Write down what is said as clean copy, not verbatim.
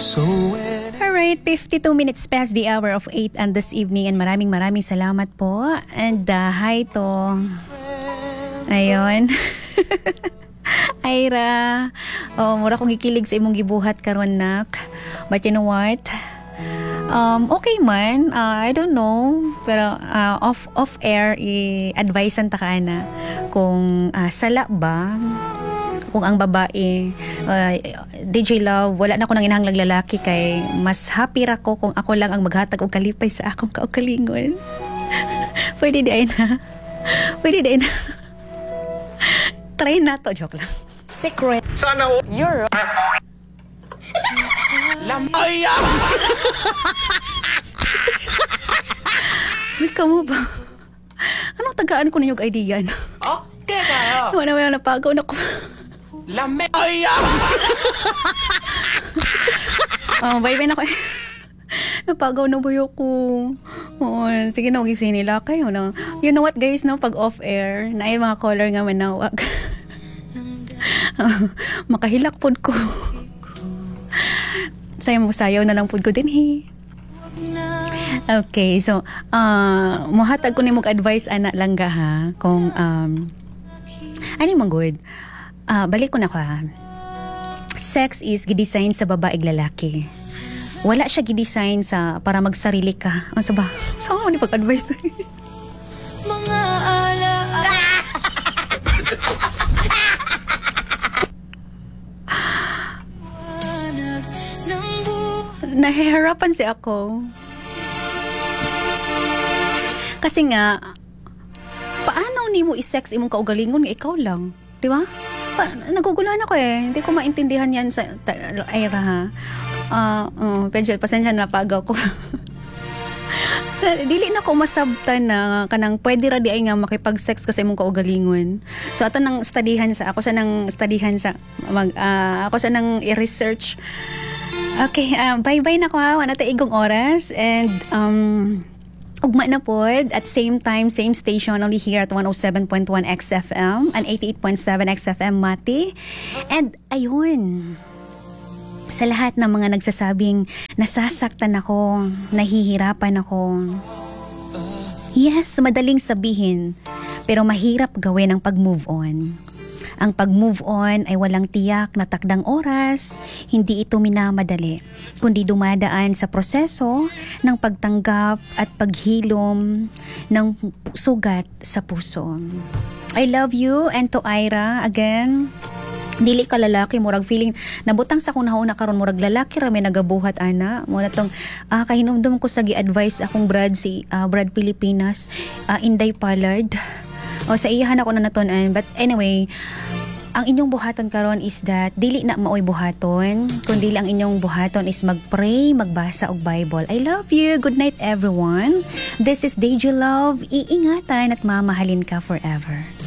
Alright, 52 minutes past the hour of 8 and this evening, and maraming salamat po. And hi to ayun Ira, mura kong ikilig sa imong gibuhat karon nak. But you know what? Okay man, I don't know, pero off air i-advisean ta ka na kung sala ba kung ang babae, DJ Love, wala na ko nang inahanglang lalaki kay mas happy ra ko kung ako lang ang maghatag og kalipay sa akong kaugalingon. Pwede din na. Try na to, joke lang. Secret. Sana You're Lamay! Ikaw mo ba? Anong tagaan ko na yung idea na? Okay kayo. Wala napagaw na ko. Lamay! Bye-bye na ko. Napagaw na buyo ko. Sige na, magising nila kayo na. You know what guys, no? Pag off-air, na ay mga caller nga manawag. Makahilak pod ko. Sayaw na lang pod ko din Okay, so mohatag ko ni mong advice anak langga ha kung ani man good. Balik ko na ko ha. Sex is gidesign sa babaeng lalaki. Wala siya gidesign sa para magsarili ka. Ano sa ba? Saan mo ni pag-advise? mga alaala. Nahihirapan si ako. Kasi nga, paano ni mo i-sex imong kaugalingon nga ikaw lang? Di ba? Naguguluhan ako Hindi ko maintindihan yan sa Ira ha. Pasensya na pagaw ko. Dili na ko masabtan na kanang pwede ra di ay nga makipag-sex kasi imong kaugalingon. So ato nang studyhan sa ako sa nang i-research. Okay, bye-bye na ko ha. Wala tayo igong oras. And, ugma na po at same time, same station, only here at 107.1 XFM and 88.7 XFM Mati. And, ayun. Sa lahat ng mga nagsasabing nasasaktan ako, nahihirapan ako. Yes, madaling sabihin, pero mahirap gawin ang pag-move on. Ang pag-move on ay walang tiyak na takdang oras, hindi ito minamadali, kundi dumadaan sa proseso ng pagtanggap at paghilom ng sugat sa puso. I love you, and to Ira, again, dili ka lalaki, murag feeling, nabutang sa kung nauna karon murag lalaki rami nagabuhat ana, muna tong kahinumdum ko sa gi-advise akong Brad Pilipinas, Inday Pollard. Sa iyahan ako na natunan. But anyway, ang inyong buhaton karon is that dili na maoy buhaton, kundi ang inyong buhaton is magpray, magbasa og Bible. I love you. Good night everyone. This is DJ Love. Iingatan at mamahalin ka forever.